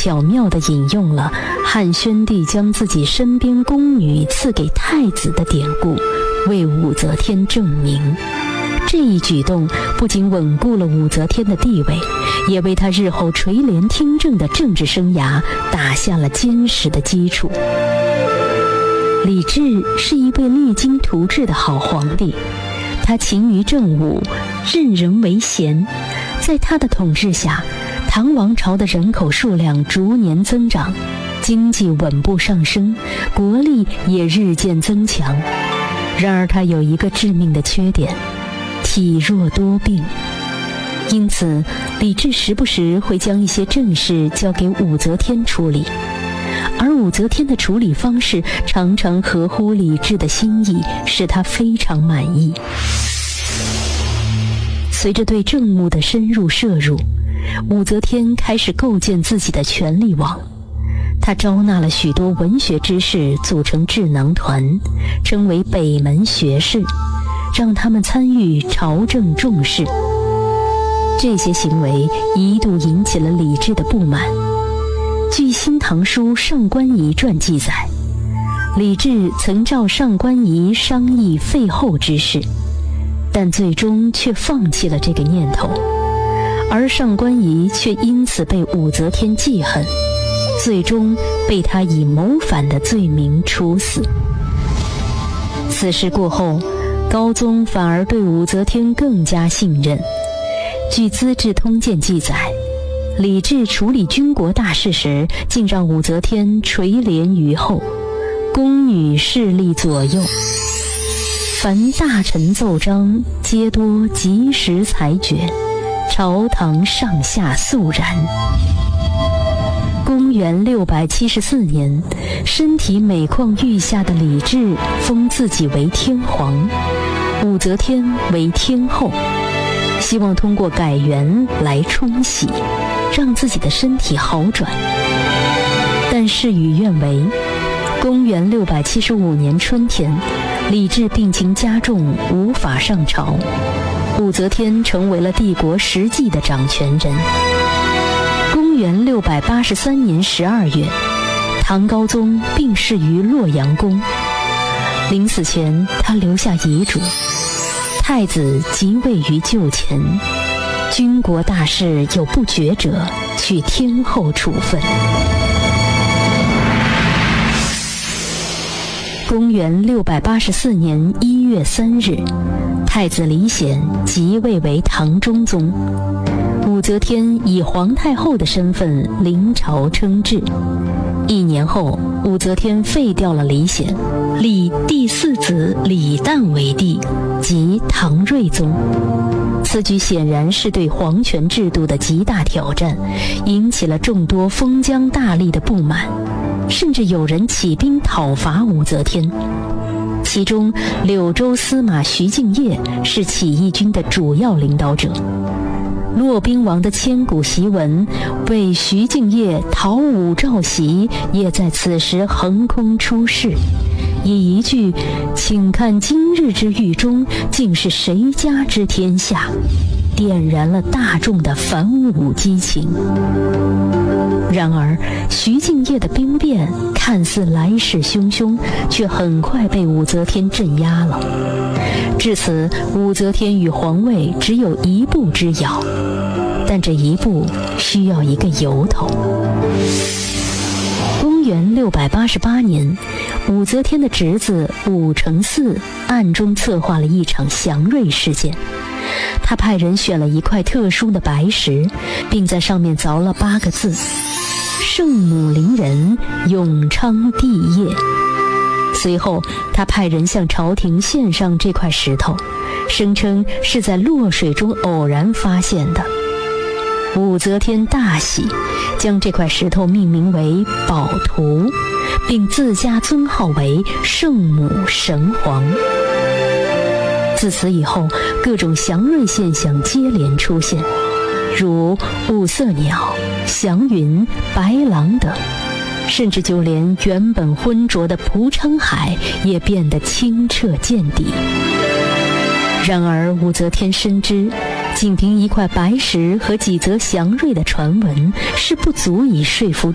巧妙地引用了汉宣帝将自己身边宫女赐给太子的典故，为武则天正名。这一举动不仅稳固了武则天的地位，也为她日后垂帘听政的政治生涯打下了坚实的基础。李治是一位励精图治的好皇帝，他勤于政务，任人唯贤。在他的统治下，唐王朝的人口数量逐年增长，经济稳步上升，国力也日渐增强。然而他有一个致命的缺点，体弱多病。因此李治时不时会将一些政事交给武则天处理，而武则天的处理方式常常合乎李治的心意，使他非常满意。随着对政务的深入摄入，武则天开始构建自己的权力网。她招纳了许多文学之士组成智囊团，称为北门学士，让他们参与朝政重事。这些行为一度引起了李治的不满。据《新唐书·上官仪传》记载，李治曾召上官仪商议废后之事，但最终却放弃了这个念头，而上官仪却因此被武则天记恨，最终被他以谋反的罪名处死。此事过后，高宗反而对武则天更加信任。据《资治通鉴》记载，李治处理军国大事时，竟让武则天垂帘于后，宫女侍立左右，凡大臣奏章，皆多及时裁决，朝堂上下肃然。公元674年，身体每况愈下的李治封自己为天皇，武则天为天后，希望通过改元来冲洗，让自己的身体好转。但事与愿违，公元675年春天，李治病情加重，无法上朝，武则天成为了帝国实际的掌权人。公元683年12月，唐高宗病逝于洛阳宫。临死前，他留下遗嘱：太子即位于柩前，军国大事有不决者，取天后处分。公元684年1月3日，太子李显即位为唐中宗，武则天以皇太后的身份临朝称制。1年后，武则天废掉了李显，立第4子李旦为帝，即唐睿宗。此举显然是对皇权制度的极大挑战，引起了众多封疆大吏的不满，甚至有人起兵讨伐武则天。其中柳州司马徐敬业是起义军的主要领导者。骆宾王的千古檄文为徐敬业讨武召檄也在此时横空出世，以一句请看今日之狱中竟是谁家之天下，点燃了大众的反武激情。然而徐敬业的兵变看似来势汹汹，却很快被武则天镇压了。至此，武则天与皇位只有一步之遥，但这一步需要一个由头。公元688年，武则天的侄子武承嗣暗中策划了一场祥瑞事件。他派人选了一块特殊的白石，并在上面凿了8个字：圣母临人，永昌帝业。随后他派人向朝廷献上这块石头，声称是在洛水中偶然发现的。武则天大喜，将这块石头命名为宝图，并自家尊号为圣母神皇。自此以后，各种祥瑞现象接连出现，如五色鸟、祥云、白狼等，甚至就连原本浑浊的蒲昌海也变得清澈见底。然而武则天深知，仅凭一块白石和几则祥瑞的传闻是不足以说服